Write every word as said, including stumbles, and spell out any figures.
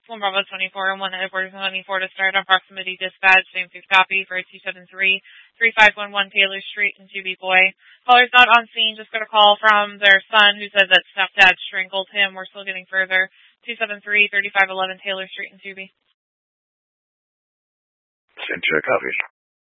one Bravo twenty-four and one Edward twenty-four to start on proximity dispatch. Same six copy for two seven three, three five one one Taylor Street in Tubby Boy. Caller's not on scene, just got a call from their son who said that stepdad strangled him. We're still getting further. two seven three, three five one one Taylor Street in Tubby. Same check, copy.